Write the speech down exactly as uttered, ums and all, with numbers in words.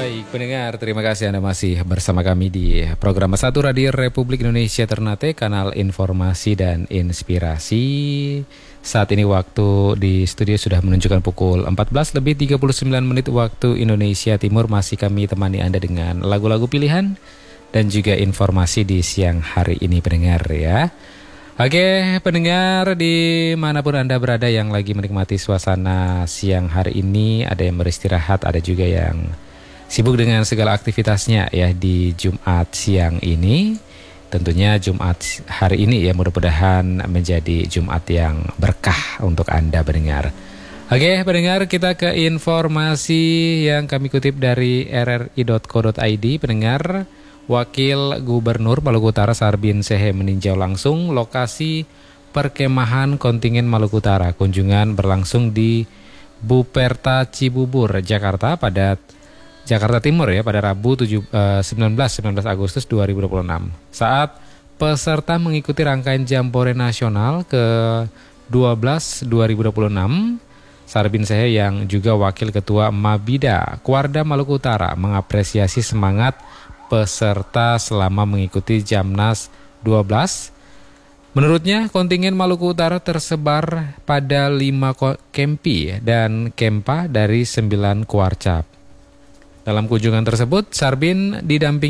Baik, pendengar, terima kasih Anda masih bersama kami di program satu Radio Republik Indonesia Ternate, kanal informasi dan inspirasi. Saat ini waktu di studio sudah menunjukkan pukul empat belas lebih tiga puluh sembilan menit waktu Indonesia Timur. Masih kami temani Anda dengan lagu-lagu pilihan dan juga informasi di siang hari ini, pendengar ya. Oke, pendengar dimanapun Anda berada yang lagi menikmati suasana siang hari ini, ada yang beristirahat, ada juga yang sibuk dengan segala aktivitasnya ya di Jumat siang ini. Tentunya Jumat hari ini ya mudah-mudahan menjadi Jumat yang berkah untuk Anda pendengar. Oke pendengar, kita ke informasi yang kami kutip dari r r i dot co dot i d. Pendengar, Wakil Gubernur Maluku Utara Sarbin Sehe meninjau langsung lokasi perkemahan kontingen Maluku Utara. Kunjungan berlangsung di Buperta Cibubur, Jakarta pada Jakarta Timur ya pada Rabu sembilan belas Agustus dua ribu dua puluh enam. Saat peserta mengikuti rangkaian Jambore Nasional ke dua belas dua ribu dua puluh enam, Sarbin Sehe yang juga Wakil Ketua Mabida Kuarda Maluku Utara mengapresiasi semangat peserta selama mengikuti Jamnas dua belas. Menurutnya kontingen Maluku Utara tersebar pada lima kempi dan kempa dari sembilan kuarcap. Dalam kunjungan tersebut, Sarbin didampingi